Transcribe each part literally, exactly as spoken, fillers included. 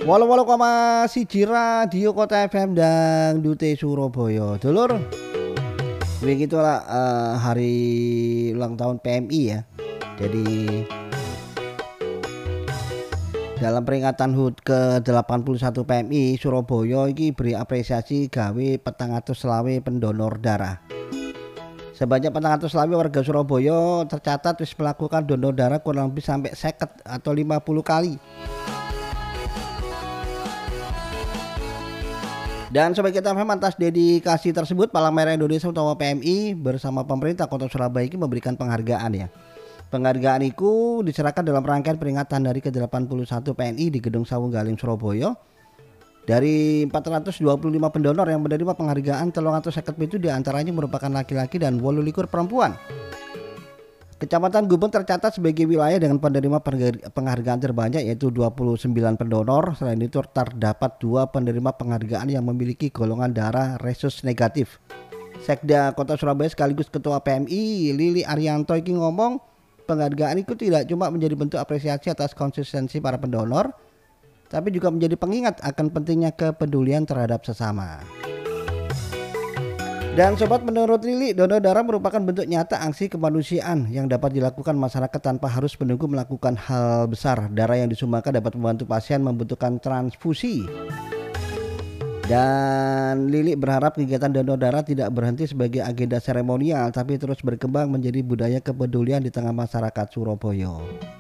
Walau walau koma siji radio Kota F M Dangdute Surabaya. Dulur, begitulah uh, hari ulang tahun P M I ya. Jadi dalam peringatan H U T ke delapan puluh satu P M I Surabaya iki beri apresiasi gawe petang atus selawe pendonor darah. Sebanyak petang atus selawe warga Surabaya tercatat wis melakukan donor darah kurang lebih sampai seket atau lima puluh kali. Dan Sobat Kita F M, atas dedikasi tersebut Palang Merah Indonesia utawa P M I bersama pemerintah Kota Surabaya ini memberikan penghargaan ya. Penghargaan itu diserahkan dalam rangkaian peringatan dari ke delapan puluh satu P M I di Gedung Sawung Galing Surabaya. Dari empat ratus dua puluh lima pendonor yang menerima penghargaan, telung atus seket itu diantaranya merupakan laki-laki dan wolu likur perempuan. Kecamatan Gubeng tercatat sebagai wilayah dengan penerima penghargaan terbanyak yaitu dua puluh sembilan pendonor. Selain itu terdapat dua penerima penghargaan yang memiliki golongan darah resus negatif. Sekda Kota Surabaya sekaligus Ketua P M I Lili Arianto ini ngomong, penghargaan itu tidak cuma menjadi bentuk apresiasi atas konsistensi para pendonor, tapi juga menjadi pengingat akan pentingnya kepedulian terhadap sesama. Dan sobat, menurut Lili, donor darah merupakan bentuk nyata aksi kemanusiaan yang dapat dilakukan masyarakat tanpa harus menunggu melakukan hal besar. Darah yang disumbangkan dapat membantu pasien membutuhkan transfusi. Dan Lili berharap kegiatan donor darah tidak berhenti sebagai agenda seremonial, tapi terus berkembang menjadi budaya kepedulian di tengah masyarakat Surabaya.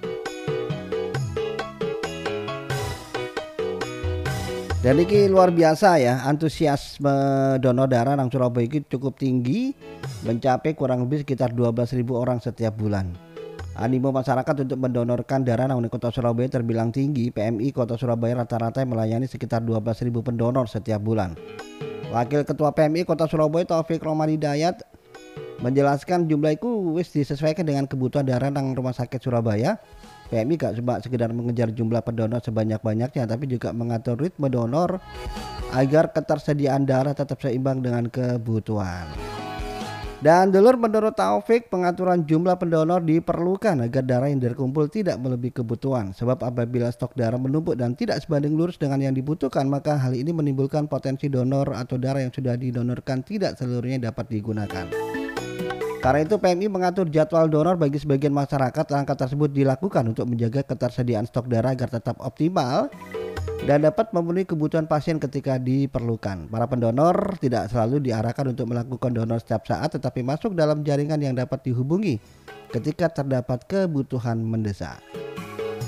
Dan ini luar biasa ya, antusiasme donor darah nang Surabaya ini cukup tinggi, mencapai kurang lebih sekitar dua belas ribu orang setiap bulan. Animo masyarakat untuk mendonorkan darah nang Kota Surabaya terbilang tinggi. P M I Kota Surabaya rata-rata melayani sekitar dua belas ribu pendonor setiap bulan. Wakil Ketua P M I Kota Surabaya Taufik Roman Hidayat menjelaskan jumlah itu wis disesuaikan dengan kebutuhan darah nang Rumah Sakit Surabaya. P M I gak cuma sekedar mengejar jumlah pendonor sebanyak-banyaknya, tapi juga mengatur ritme donor agar ketersediaan darah tetap seimbang dengan kebutuhan. Dan dulur, menurut Taufik, pengaturan jumlah pendonor diperlukan agar darah yang terkumpul tidak melebihi kebutuhan. Sebab apabila stok darah menumpuk dan tidak sebanding lurus dengan yang dibutuhkan, maka hal ini menimbulkan potensi donor atau darah yang sudah didonorkan tidak seluruhnya dapat digunakan. Karena itu P M I mengatur jadwal donor bagi sebagian masyarakat. Langkah tersebut dilakukan untuk menjaga ketersediaan stok darah agar tetap optimal dan dapat memenuhi kebutuhan pasien ketika diperlukan. Para pendonor tidak selalu diarahkan untuk melakukan donor setiap saat, tetapi masuk dalam jaringan yang dapat dihubungi ketika terdapat kebutuhan mendesak.